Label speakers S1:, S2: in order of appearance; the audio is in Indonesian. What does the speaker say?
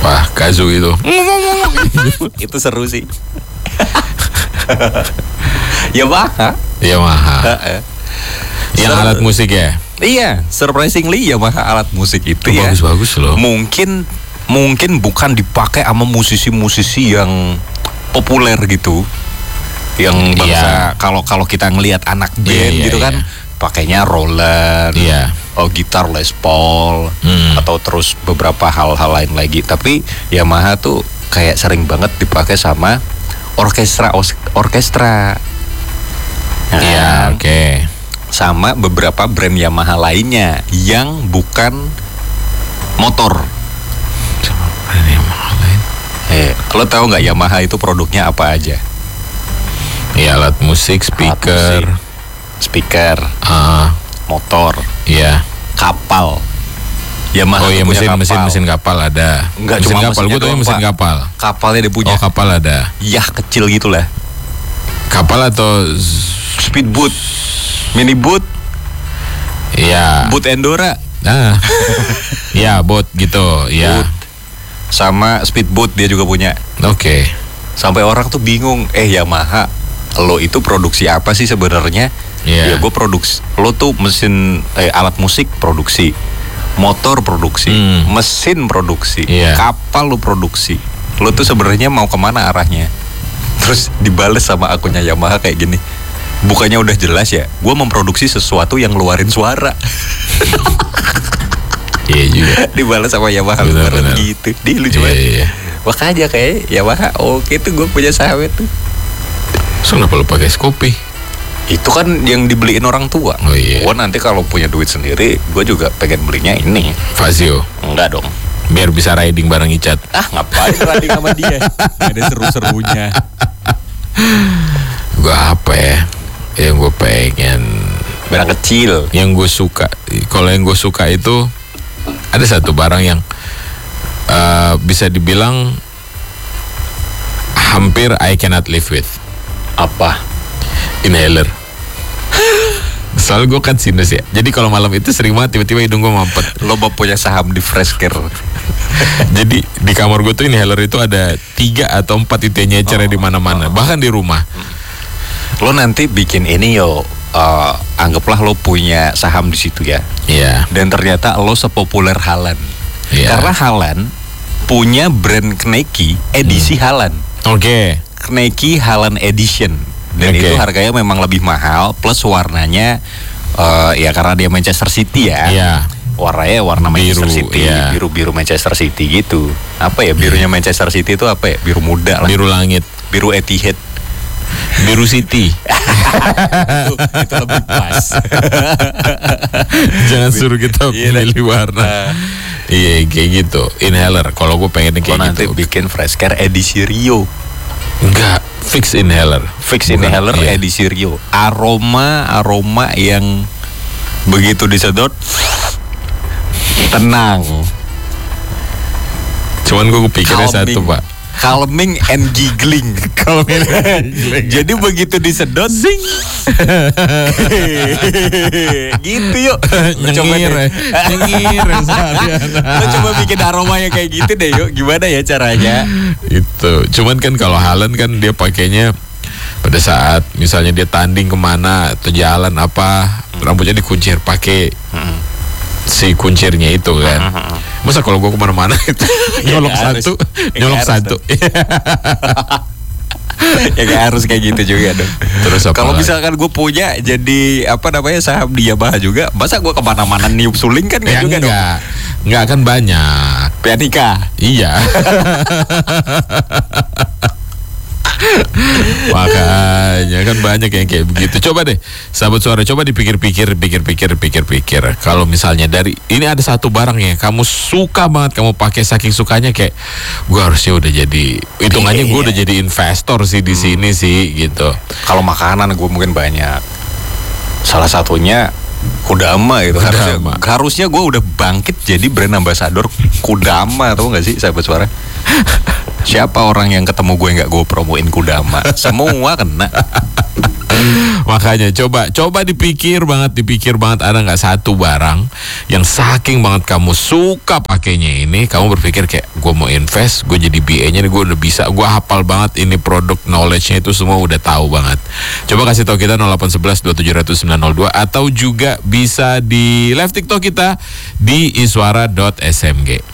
S1: Apa? Kazu itu.
S2: Itu seru sih. Yamaha.
S1: Yang alat musik ya?
S2: Iya, surprisingly Yamaha alat musik itu ya.
S1: Bagus-bagus loh.
S2: Mungkin bukan dipakai sama musisi-musisi yang populer gitu. Yang bangsa kalau kita ngelihat anak band gitu kan, pakainya Roland. Gitar Les Paul atau terus beberapa hal-hal lain lagi. Tapi Yamaha tuh kayak sering banget dipakai sama orkestra. Sama beberapa brand Yamaha lainnya yang bukan motor.
S1: Brand Yamaha lain.
S2: Lo tahu nggak Yamaha itu produknya apa aja?
S1: Ya, alat musik, speaker,
S2: motor, kapal. Yamaha
S1: mesin kapal ada.
S2: Enggak
S1: mesin
S2: cuma
S1: kapal, gue tahu mesin kapal.
S2: Kapalnya dia punya.
S1: Oh, kapal ada.
S2: Yah kecil gitulah.
S1: Kapal atau
S2: speedboat, mini boat.
S1: Iya.
S2: Boat Endora.
S1: Nah. Ya, boat gitu, ya.
S2: Sama speedboat dia juga punya.
S1: Oke.
S2: Sampai orang tuh bingung, Yamaha, lo itu produksi apa sih sebenarnya? Ya gue produksi. Lo tuh mesin alat musik produksi, motor produksi, mesin produksi, kapal lo produksi. Lo tuh sebenarnya mau kemana arahnya? Terus dibales sama akunnya Yamaha kayak gini, bukannya udah jelas ya, gue memproduksi sesuatu yang ngeluarin suara.
S1: Iya juga.
S2: Dibales sama Yamaha bener gitu. Dia lucu banget. Makanya kayak Yamaha, oke tuh gue punya sahabat tuh.
S1: So kenapa lo pakai Scoopy?
S2: Itu kan yang dibeliin orang tua. Gue nanti kalau punya duit sendiri, gue juga pengen belinya ini.
S1: Fazio?
S2: Enggak dong.
S1: Biar bisa riding bareng Icat.
S2: Ngapain riding sama dia? Gak ada seru-serunya.
S1: Gue apa ya? Yang gue pengen
S2: barang kecil.
S1: Yang gue suka. Kalau yang gue suka itu ada satu barang yang bisa dibilang hampir I cannot live with.
S2: Apa?
S1: Inhaler. Soalnya gue kan sinus ya. Jadi kalau malam itu sering banget tiba-tiba hidung gue mampet.
S2: Lo mau punya saham di Fresh Care.
S1: Jadi di kamar gue tuh inhaler itu ada 3 atau 4 itu yang nyecernya di mana-mana. Bahkan di rumah.
S2: Lo nanti bikin ini anggaplah lo punya saham di situ ya.
S1: Iya.
S2: Dan ternyata lo sepopuler Halan. Karena Halan punya brand Kneiki edisi Halan. Kneiki Halan Edition. Dan itu harganya memang lebih mahal, plus warnanya ya karena dia Manchester City ya. Warnanya warna biru, Manchester City, biru-biru Manchester City gitu. Apa ya birunya Manchester City itu apa ya? Biru muda lah.
S1: Biru langit,
S2: biru Etihad.
S1: Biru City.
S2: itu lebih pas.
S1: Jangan suruh kita pilih warna. Iya kayak gitu. Inhaler. Kalau gue pengen kayak gitu.
S2: Nanti bikin Fresh Care edisi Rio.
S1: Enggak, fix inhaler.
S2: Inhaler edisi Rio. Aroma yang begitu disedot tenang. Cuman gue pikirnya satu, Pak. Calming and giggling. Jadi begitu disedot zing. Gitu yuk.
S1: Nyengir.
S2: Lo coba bikin aromanya kayak gitu deh yuk. Gimana ya caranya?
S1: Itu. Cuman kan kalau Halan kan dia pakainya pada saat misalnya dia tanding kemana atau jalan apa, rambutnya dikuncir pakai si kuncirnya itu kan. Masa kalau gue kemana-mana itu nyolok satu.
S2: Ya kayak harus kayak gitu juga dong. Terus kalau misalkan gue punya jadi saham di Yamaha juga, masa gue kemana-mana niup suling kan
S1: ya,
S2: juga dong.
S1: Enggak kan banyak.
S2: Pianika.
S1: Iya. Makanya kan banyak yang kayak begitu. Coba deh sahabat suara, coba dipikir-pikir. Kalau misalnya dari ini ada satu barang yang kamu suka banget, kamu pakai saking sukanya, kayak gue harusnya udah jadi, hitungannya gue udah jadi investor sih di sini sih gitu.
S2: Kalau makanan gue mungkin banyak. Salah satunya Kodama itu. Harusnya gue udah bangkit jadi brand ambassador Kodama, tahu nggak sih sahabat suara? Siapa orang yang ketemu gue nggak gue promoin Kodama, semua kena.
S1: Makanya coba dipikir banget ada nggak satu barang yang saking banget kamu suka pakainya ini, kamu berpikir kayak gue mau invest, gue jadi BA-nya nih, gue udah bisa, gue hafal banget ini produk, knowledge-nya itu semua udah tahu banget. Coba kasih tahu kita 0811 2700 902 atau juga bisa di live TikTok kita di iswara.smg.